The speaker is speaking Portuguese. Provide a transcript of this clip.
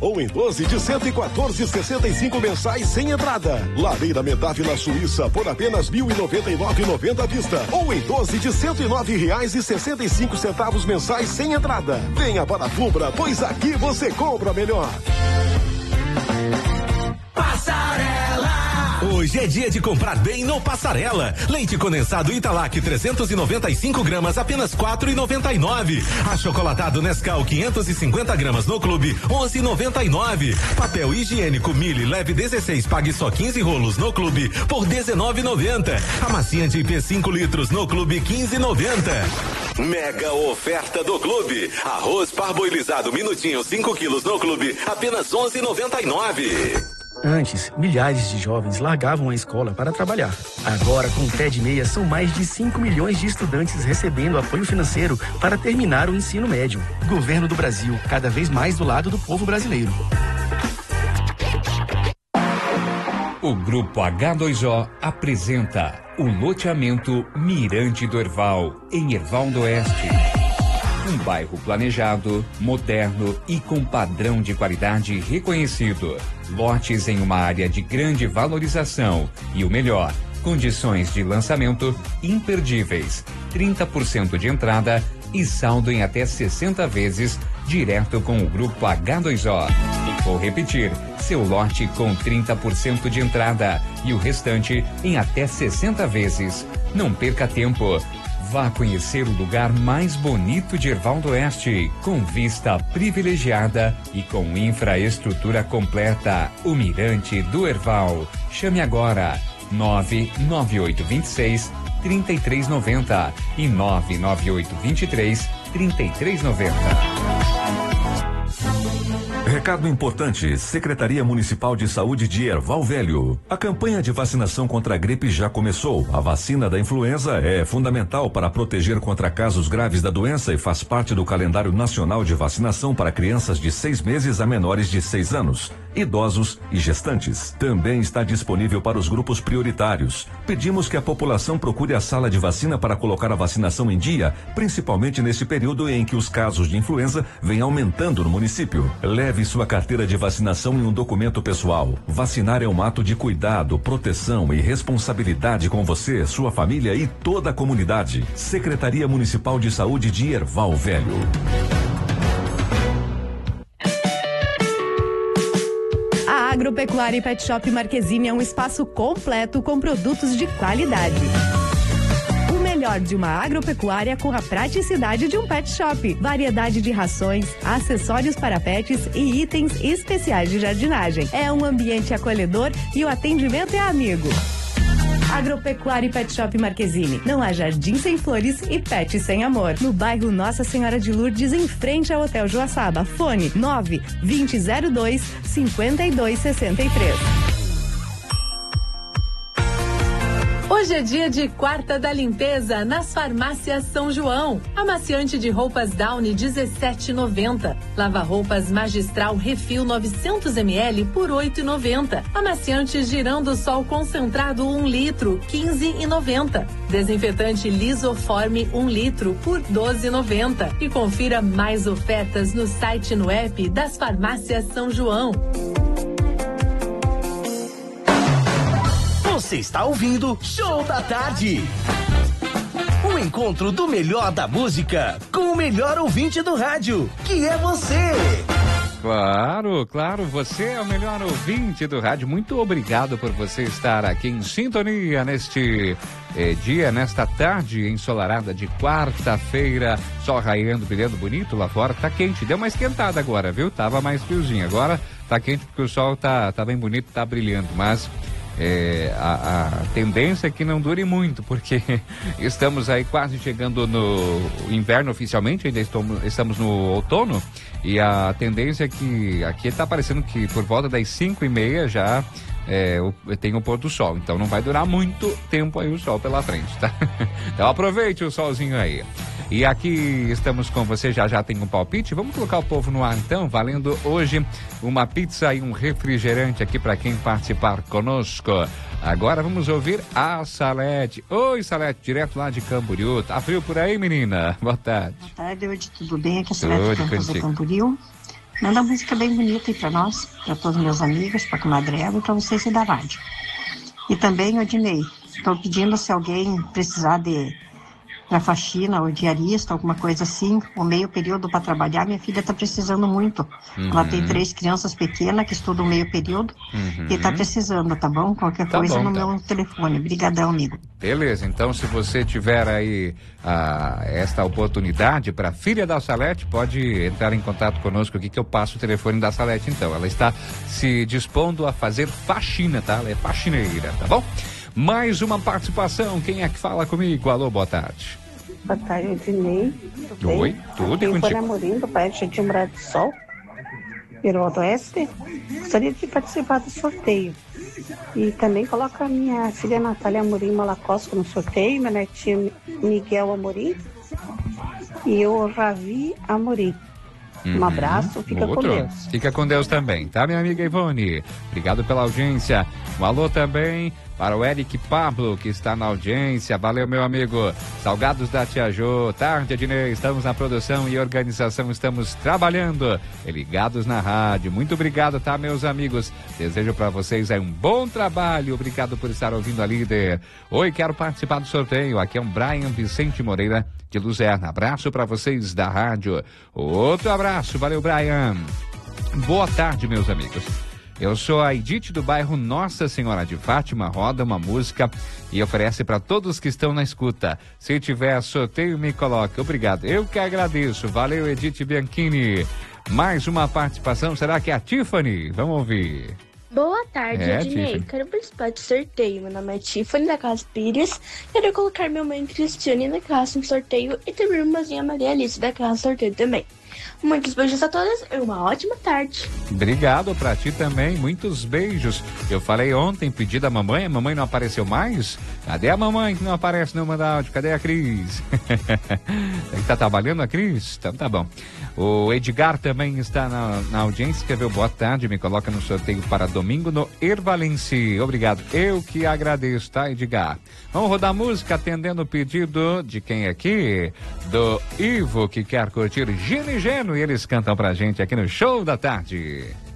ou em 12 de 114,65 mensais sem entrada. Lareira Medavila Suíça por apenas R$ 1.099,90 à vista, ou em 12 de R$ 109,65 mensais sem entrada. Venha para a Fubra, pois aqui você compra melhor. Passarela! Hoje é dia de comprar bem no Passarela. Leite condensado Italac 395 gramas, apenas R$ 4,99. Achocolatado Nescau 550 gramas no Clube, 11,99. Papel higiênico Mili leve 16, pague só 15 rolos no Clube por 19,90. Amaciante IP 5 litros no Clube, 15,90. Mega oferta do Clube. Arroz parboilizado minutinho 5 quilos no Clube, apenas 11,99. Antes, milhares de jovens largavam a escola para trabalhar. Agora, com o TED Meia, são mais de 5 milhões de estudantes recebendo apoio financeiro para terminar o ensino médio. Governo do Brasil, cada vez mais do lado do povo brasileiro. O Grupo H2O apresenta o loteamento Mirante do Herval, em Herval do Oeste. Um bairro planejado, moderno e com padrão de qualidade reconhecido. Lotes em uma área de grande valorização e o melhor, condições de lançamento imperdíveis. 30% de entrada e saldo em até 60 vezes direto com o Grupo H2O. E vou repetir, seu lote com 30% de entrada e o restante em até 60 vezes. Não perca tempo. Vá conhecer o lugar mais bonito de Herval do Oeste, com vista privilegiada e com infraestrutura completa. O Mirante do Herval. Chame agora 99826-3390 e 99823-3390. Recado importante, Secretaria Municipal de Saúde de Herval Velho. A campanha de vacinação contra a gripe já começou. A vacina da influenza é fundamental para proteger contra casos graves da doença e faz parte do calendário nacional de vacinação para crianças de 6 meses a menores de 6 anos, idosos e gestantes. Também está disponível para os grupos prioritários. Pedimos que a população procure a sala de vacina para colocar a vacinação em dia, principalmente nesse período em que os casos de influenza vêm aumentando no município. Leve sua carteira de vacinação em um documento pessoal. Vacinar é um ato de cuidado, proteção e responsabilidade com você, sua família e toda a comunidade. Secretaria Municipal de Saúde de Herval Velho. A Agropecuária e Pet Shop Marquezine é um espaço completo com produtos de qualidade. O melhor de uma agropecuária com a praticidade de um pet shop. Variedade de rações, acessórios para pets e itens especiais de jardinagem. É um ambiente acolhedor e o atendimento é amigo. Agropecuária e Pet Shop Marquezine. Não há jardim sem flores e pet sem amor. No bairro Nossa Senhora de Lourdes, em frente ao Hotel Joaçaba. Fone 9-2002-5263. Hoje é dia de quarta da limpeza nas farmácias São João. Amaciante de roupas Downy 17,90. Lava-roupas Magistral Refil 900 ml por 8,90. Amaciante Girando Sol concentrado 1 litro 15,90. Desinfetante Lisoforme 1 litro por 12,90. E confira mais ofertas no site e no app das farmácias São João. Você está ouvindo Show da Tarde. O encontro do melhor da música com o melhor ouvinte do rádio, que é você. Claro, claro, você é o melhor ouvinte do rádio. Muito obrigado por você estar aqui em sintonia neste dia, nesta tarde ensolarada de quarta-feira. Sol raiando, brilhando bonito lá fora. Tá quente, deu uma esquentada agora, viu? Tava mais friozinho. Agora tá quente porque o sol tá bem bonito, tá brilhando, mas a tendência é que não dure muito, porque estamos aí quase chegando no inverno oficialmente, ainda estamos no outono, e a tendência é que aqui está parecendo que por volta das 5:30 já tem o pôr do sol, então não vai durar muito tempo aí o sol pela frente, tá? Então aproveite o solzinho aí. E aqui estamos com você, já tem um palpite. Vamos colocar o povo no ar então, valendo hoje uma pizza e um refrigerante aqui para quem participar conosco. Agora vamos ouvir a Salete. Oi, Salete, direto lá de Camboriú. Tá frio por aí, menina? Boa tarde. Boa tarde, hoje tudo bem? Aqui é a Salete do Camboriú. Manda uma música bem bonita aí pra nós, pra todos os meus amigos, pra comadre Eva e pra vocês da rádio. E também, Odinei, estou pedindo se alguém precisar de pra faxina ou diarista, alguma coisa assim, o meio período para trabalhar, minha filha está precisando muito. Ela tem 3 crianças pequenas que estudam meio período e está precisando, tá bom? Qualquer coisa no meu telefone. Brigadão, amigo. Beleza, então se você tiver aí esta oportunidade para filha da Salete, pode entrar em contato conosco aqui que eu passo o telefone da Salete então. Ela está se dispondo a fazer faxina, tá? Ela é faxineira, tá bom? Mais uma participação, quem é que fala comigo? Alô, boa tarde. Boa tarde, Ednei. Oi, tudo e contigo? Aqui Amorim, do Parque de Morar do Sol, Perual do Oeste. Gostaria de participar do sorteio. E também coloca a minha filha Natália Amorim Malacosta no sorteio, meu netinho Miguel Amorim e o Ravi Amorim. Um abraço, fica com Deus. Fica com Deus também, tá, minha amiga Ivone? Obrigado pela audiência. Um alô também para o Eric Pablo, que está na audiência. Valeu, meu amigo. Salgados da Tia Jô. Tarde, Ednei. Estamos na produção e organização, estamos trabalhando. E ligados na rádio. Muito obrigado, tá, meus amigos? Desejo para vocês aí um bom trabalho. Obrigado por estar ouvindo a Líder. Oi, quero participar do sorteio. Aqui é um Brian Vicente Moreira de Luzerna. Abraço para vocês da rádio. Outro abraço. Valeu, Brian. Boa tarde, meus amigos. Eu sou a Edith do bairro Nossa Senhora de Fátima, roda uma música e oferece para todos que estão na escuta. Se tiver sorteio, me coloque. Obrigado. Eu que agradeço. Valeu, Edith Bianchini. Mais uma participação. Será que é a Tiffany? Vamos ouvir. Boa tarde, Ednei. Quero participar do sorteio. Meu nome é Tiffany, da Casa Pires. Quero colocar minha mãe Cristiane na casa no sorteio e também minha irmãzinha Maria Alice da casa sorteio também. Muitos beijos a todas e uma ótima tarde. Obrigado pra ti também, muitos beijos. Eu falei ontem, pedi da mamãe, a mamãe não apareceu mais? Cadê a mamãe que não aparece no manda áudio? Cadê a Cris? Tá trabalhando a Cris? Então tá bom. O Edgar também está na audiência, escreveu boa tarde, me coloca no sorteio para domingo no Ervalense. Obrigado, eu que agradeço, tá, Edgar? Vamos rodar música atendendo o pedido de quem aqui? Do Ivo, que quer curtir Gino e Geno, e eles cantam pra gente aqui no Show da Tarde.